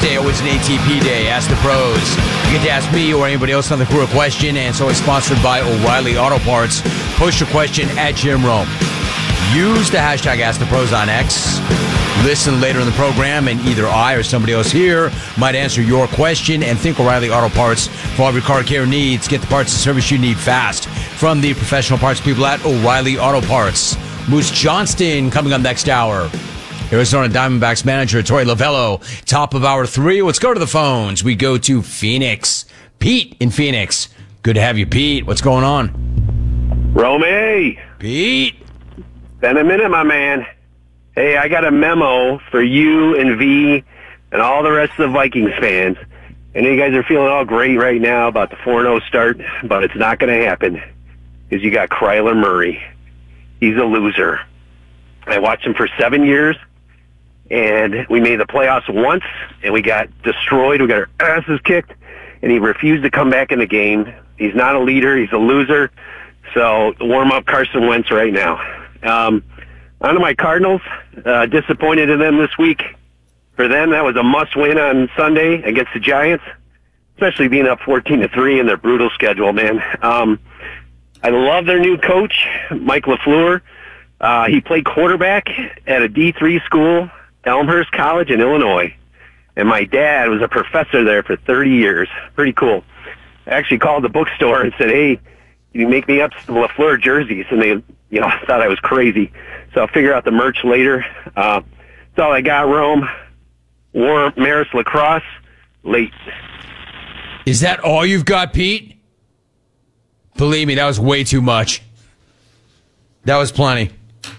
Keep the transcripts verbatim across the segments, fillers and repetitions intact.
Wednesday, always an A T P day. Ask the pros. You get to ask me or anybody else on the crew a question, and it's always sponsored by O'Reilly Auto Parts. Post your question at Jim Rome. Use the hashtag Ask the Pros on X. Listen later in the program, and either I or somebody else here might answer your question. And think O'Reilly Auto Parts for all of your car care needs. Get the parts and service you need fast from the professional parts people at O'Reilly Auto Parts. Moose Johnston coming up next hour. Arizona Diamondbacks manager Torey Lovullo, top of hour three. Let's go to the phones. We go to Phoenix. Pete in Phoenix. Good to have you, Pete. What's going on? Rome. Pete. Been a minute, my man. Hey, I got a memo for you and V and all the rest of the Vikings fans. I know you guys are feeling all great right now about the four and oh start, but it's not going to happen because you got Kyler Murray. He's a loser. I watched him for seven years. And we made the playoffs once, and we got destroyed. We got our asses kicked, and he refused to come back in the game. He's not a leader. He's a loser. So warm up Carson Wentz right now. Um, on to my Cardinals. Uh, disappointed in them this week. For them, that was a must-win on Sunday against the Giants, especially being up fourteen to three in their brutal schedule, man. Um, I love their new coach, Mike LaFleur. Uh, he played quarterback at a D three school, Elmhurst College in Illinois. And my dad was a professor there for thirty years. Pretty cool. I actually called the bookstore and said, hey, can you make me up some LaFleur jerseys? And they, you know, thought I was crazy. So I'll figure out the merch later. Uh, that's all I got, Rome. War Maris Lacrosse, late. Is that all you've got, Pete? Believe me, that was way too much. That was plenty.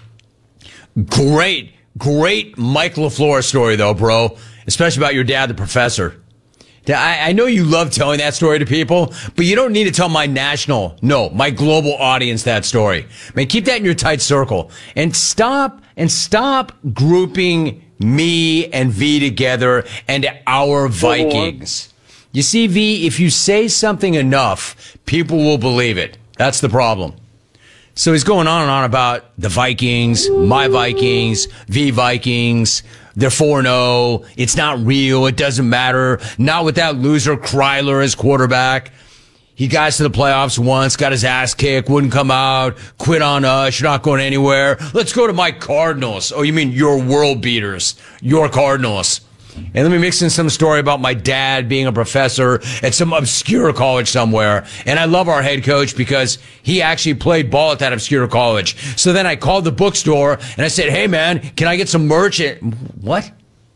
Great. Great Mike LaFleur story, though, bro. Especially about your dad, the professor. I, I know you love telling that story to people, but you don't need to tell my national, no, my global audience that story. Man, keep that in your tight circle. And stop, and stop grouping me and V together and our Vikings. You see, V, if you say something enough, people will believe it. That's the problem. So he's going on and on about the Vikings, my Vikings, V Vikings. They're four and oh. It's not real. It doesn't matter. Not with that loser Kryler as quarterback. He got to the playoffs once, got his ass kicked, wouldn't come out, quit on us. You're not going anywhere. Let's go to my Cardinals. Oh, you mean your world beaters, your Cardinals. And let me mix in some story about my dad being a professor at some obscure college somewhere. And I love our head coach because he actually played ball at that obscure college. So then I called the bookstore and I said, hey, man, can I get some merch? What?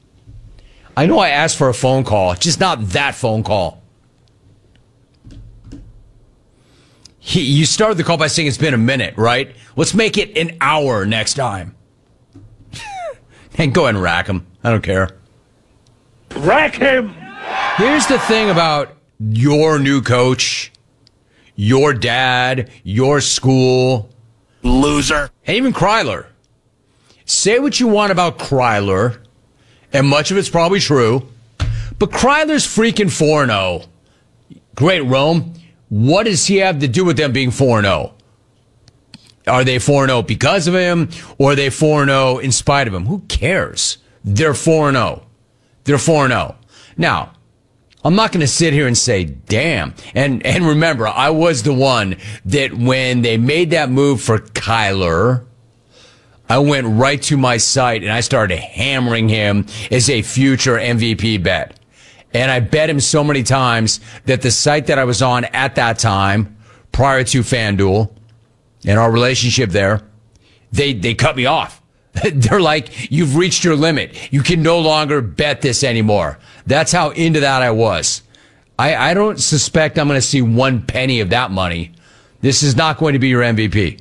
I know I asked for a phone call, just not that phone call. He, you started the call by saying it's been a minute, right? Let's make it an hour next time. And go ahead and rack him. I don't care. Rack him! Here's the thing about your new coach, your dad, your school. Loser. And even Kryler. Say what you want about Kryler, and much of it's probably true, but Kryler's freaking four and oh. Great, Rome. What does he have to do with them being four and oh? Are they four and oh because of him, or are they four and oh in spite of him? Who cares? They're four and oh. They're four and oh. Now, I'm not going to sit here and say, damn. And and remember, I was the one that when they made that move for Kyler, I went right to my site and I started hammering him as a future M V P bet. And I bet him so many times that the site that I was on at that time, prior to FanDuel, and our relationship there, they they cut me off. They're like, you've reached your limit. You can no longer bet this anymore. That's how into that I was. I, I don't suspect I'm going to see one penny of that money. This is not going to be your M V P.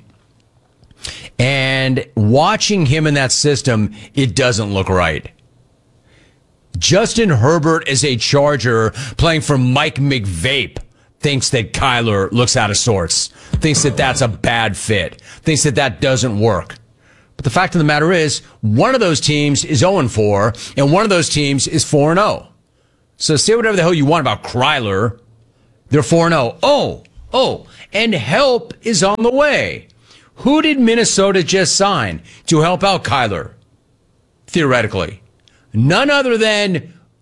And watching him in that system, it doesn't look right. Justin Herbert is a Charger playing for Mike McVape. Thinks that Kyler looks out of sorts. Thinks that that's a bad fit. Thinks that that doesn't work. But the fact of the matter is, one of those teams is oh and four, and one of those teams is four and oh. So say whatever the hell you want about Kryler. They're four and oh. Oh, oh, and help is on the way. Who did Minnesota just sign to help out Kyler? Theoretically. None other than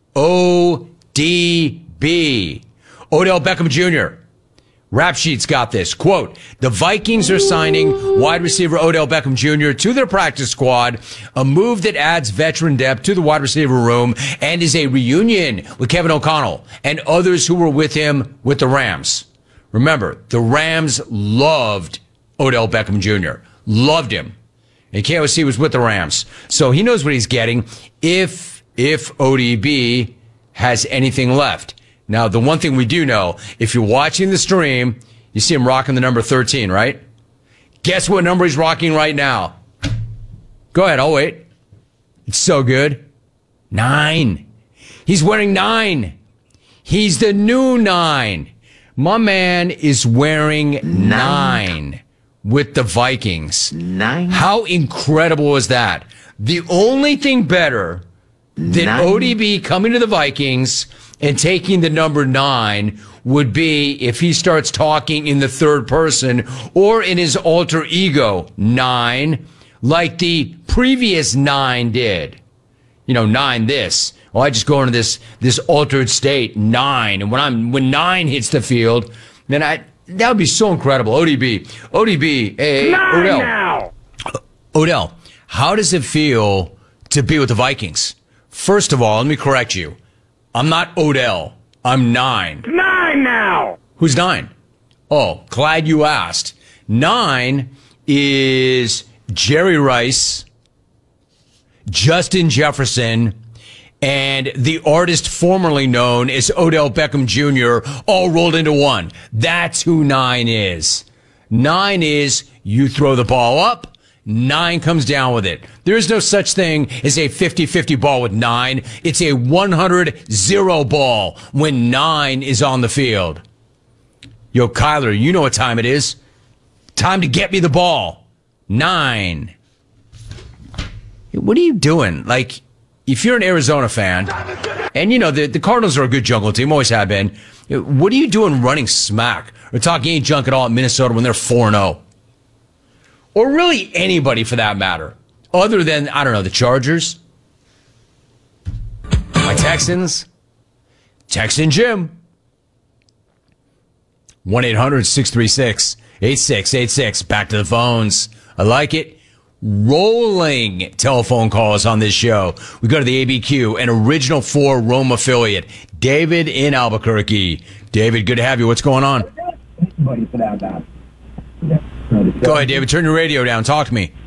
O D B. Odell Beckham Junior Rap Sheet's got this. Quote, the Vikings are signing wide receiver Odell Beckham Junior to their practice squad, a move that adds veteran depth to the wide receiver room and is a reunion with Kevin O'Connell and others who were with him with the Rams. Remember, the Rams loved Odell Beckham Junior Loved him. And K O C was with the Rams. So he knows what he's getting if, if O D B has anything left. Now, the one thing we do know, if you're watching the stream, you see him rocking the number thirteen, right? Guess what number he's rocking right now? Go ahead, I'll wait. It's so good. Nine. He's wearing nine. He's the new nine. My man is wearing nine, nine with the Vikings. Nine. How incredible is that? The only thing better than nine. O D B coming to the Vikings and taking the number nine would be if he starts talking in the third person or in his alter ego, nine, like the previous nine did. You know, nine this. Well, I just go into this this altered state, nine. And when I'm when nine hits the field, then I that would be so incredible. O D B. O D B. Hey, nine Odell. Now. Odell, how does it feel to be with the Vikings? First of all, let me correct you. I'm not Odell. I'm nine. Nine now. Who's nine? Oh, glad you asked. Nine is Jerry Rice, Justin Jefferson, and the artist formerly known as Odell Beckham Junior all rolled into one. That's who nine is. Nine is you throw the ball up. Nine comes down with it. There is no such thing as a fifty-fifty ball with nine. It's a one hundred zero ball when nine is on the field. Yo, Kyler, you know what time it is. Time to get me the ball. Nine. What are you doing? Like, if you're an Arizona fan, and you know, the, the Cardinals are a good jungle team, always have been, what are you doing running smack or talking any junk at all at Minnesota when they're four and oh? Or really anybody for that matter, other than, I don't know, the Chargers, my Texans, Texan Jim. one eight hundred six three six eight six eight six. Back to the phones. I like it. Rolling telephone calls on this show. We go to the A B Q, an Original four Rome affiliate. David in Albuquerque. David, good to have you. What's going on? Go ahead, David. Turn your radio down. Talk to me.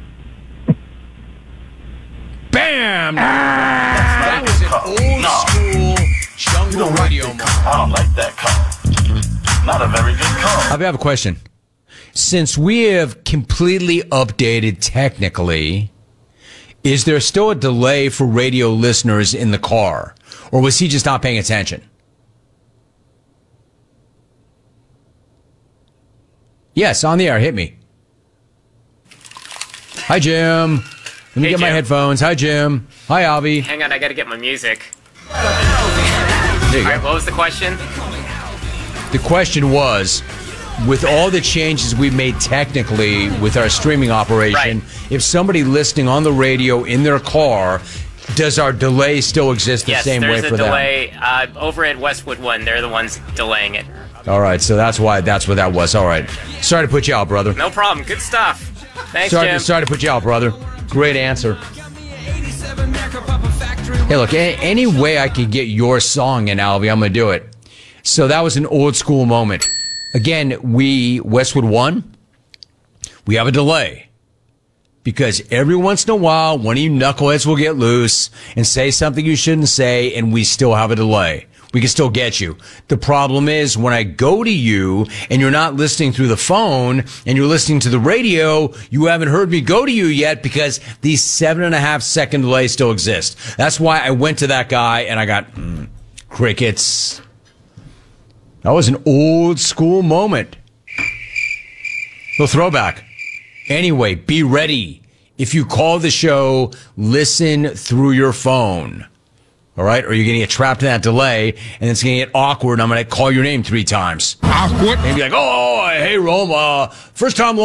Bam! That was an old school jungle radio moment. I don't like that call. Not a very good call. I have a question. Since we have completely updated technically, is there still a delay for radio listeners in the car? Or was he just not paying attention? Yes, on the air. Hit me. Hi, Jim. Let me Hey, get my Jim. headphones. Hi, Jim. Hi, Avi. Hang on, I gotta get my music. There you All right, go. what was the question? The question was, with all the changes we've made technically with our streaming operation, Right. if somebody listening on the radio in their car, does our delay still exist the Yes, same way there's for a delay. Uh, over at Westwood One, they're the ones delaying it. them? All right, so that's why that's what that was. All right. Sorry to put you out, brother. No problem. Good stuff. Thanks, Sorry, Jim. sorry to put you out, brother. Great answer. Hey, look, a- any way I can get your song in, Alvy, I'm going to do it. So that was an old school moment. Again, we, Westwood One, we have a delay. Because every once in a while, one of you knuckleheads will get loose and say something you shouldn't say, and we still have a delay. We can still get you. The problem is when I go to you and you're not listening through the phone and you're listening to the radio, you haven't heard me go to you yet because these seven and a half second delays still exist. That's why I went to that guy and I got mm, crickets. That was an old school moment. No throwback. Anyway, be ready. If you call the show, listen through your phone. All right? Or you're going to get trapped in that delay, and it's going to get awkward, and I'm going to call your name three times. Awkward. And be like, oh, hey, Rome, uh, first time